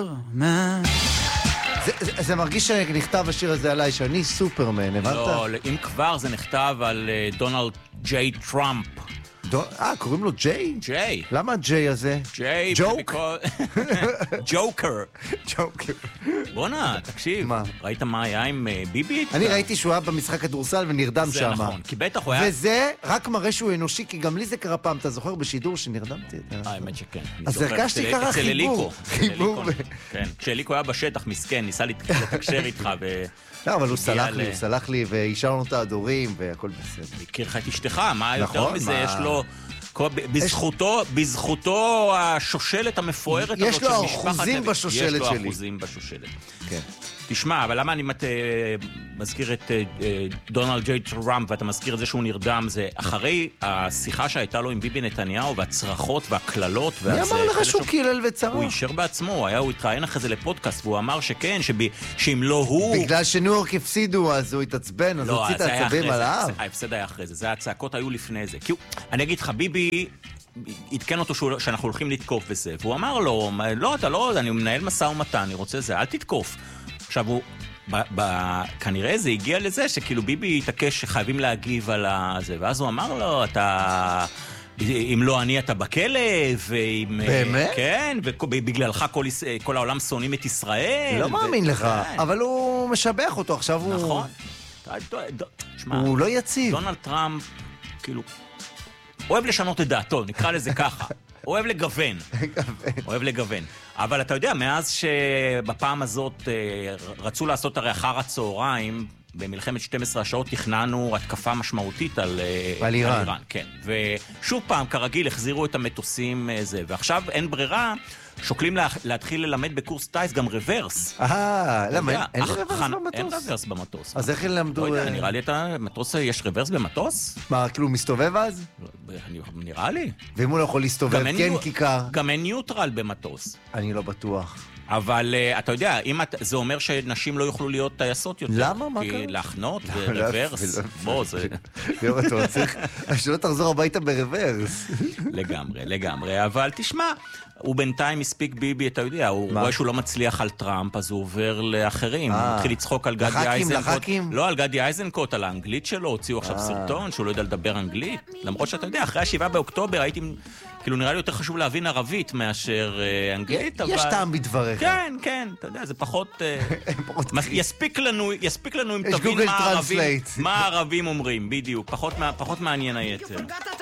זה מרגיש שנכתב השיר הזה עליי, שאני סופרמן, הבנת? לא, אם כבר זה נכתב על דונלד ג'יי טראמפ. קוראים לו ג'יי? ג'יי. למה הג'יי הזה? ג'יי. ג'וק? ג'וקר. ג'וקר. בוא'נה, תקשיב. מה? ראית מה היה עם ביבי? אני ראיתי שהוא היה במשחק כדורסל ונרדם שם. זה נכון, כי בטח הוא היה... וזה רק מראה שהוא אנושי, כי גם לי זה קרה פעם, אתה זוכר בשידור שנרדמתי? האמת שכן. אז הרגשתי קרה חיבור. כן, כשאליקו היה בשטח, מסכן, ניסה לתקשר איתך ו... לא, אבל הוא סלח לי, ואישרנו את האדורים, והכל בסדר. הכיר לך את אשתך, מה יותר מזה? יש לו... בזכותו השושלת המפוארת הזאת של משפחת... יש לו אחוזים בשושלת שלי. יש לו אחוזים בשושלת. כן. תשמע, אבל למה אני מזכיר את דונלד ג'יי טראמפ, ואתה מזכיר את זה שהוא נרדם, זה אחרי השיחה שהייתה לו עם ביבי נתניהו, והצרחות והכללות, מי אמר לך שהוא קילל וצרח? הוא אישר בעצמו, הוא התראיין אחרי זה לפודקאסט, והוא אמר שכן, שאם לא הוא... בגלל שניו יורק הפסידו, אז הוא התעצבן, אז הוציא את העצבים עליו. ההפסד היה אחרי זה, זה הצעקות היו לפני זה. כי אני אגיד לך, ביבי התקן אותו שאנחנו הולכים לתקוף בזה, והוא אמר לו, לא, אתה לא, אני מנהל משא ומתן, אני רוצה זה, אל תתקוף. עכשיו הוא, כנראה זה הגיע לזה שכאילו ביבי התעקש שחייבים להגיב על זה, ואז הוא אמר לו, אתה, אם לא אני אתה בכלא, באמת? כן, ובגללך כל העולם שונאים את ישראל. לא מאמין לך, אבל הוא משבח אותו, עכשיו הוא... נכון. הוא לא יציב. דונלד טראמפ, כאילו, אוהב לשנות את דעתו, נקרא לזה ככה. אוהב לגוון. אוהב לגוון. אבל אתה יודע, מאז שבפעם הזאת רצו לעשות הרי אחר הצהריים, במלחמת 12 השעות תכננו התקפה משמעותית על איראן. כן. ושוב פעם, כרגיל, החזירו את המטוסים זה, ועכשיו אין ברירה, שוקלים להתחיל ללמד בקורס טייס גם רוורס. למה? אין רוורס במטוס? אין רוורס במטוס. אז איך למדו... לא יודע, נראה לי את המטוס, יש רוורס במטוס? מה, כאילו מסתובב אז? נראה לי. ואם הוא לא יכול להסתובב, כן כיכר. גם אין ניוטרל במטוס. אני לא בטוח. אבל אתה יודע, זה אומר שנשים לא יוכלו להיות טייסות יותר. למה? מה קרה? כי להחנות ברוורס. בוא, זה... אתה צריך... שלא תחזור הביתה ברוורס. לגמרי. אבל תשמע, הוא בינתיים מספיק ביבי, אתה יודע, הוא רואה שהוא לא מצליח על טראמפ, אז הוא עובר לאחרים. הוא מתחיל לצחוק על גדי אייזנקוט. לחכים? לא, על גדי אייזנקוט, על האנגלית שלו, הוציאו עכשיו סרטון שהוא לא יודע לדבר אנגלית. למרות שאתה יודע, אחרי 7 באוקטובר הייתי... כאילו נראה לי יותר חשוב להבין ערבית מאשר אנגלית, אבל... יש טעם בדבריך. כן, אתה יודע, זה פחות... יספיק לנו אם תבין מה הערבים אומרים, בדיוק, פחות מעניין היתר.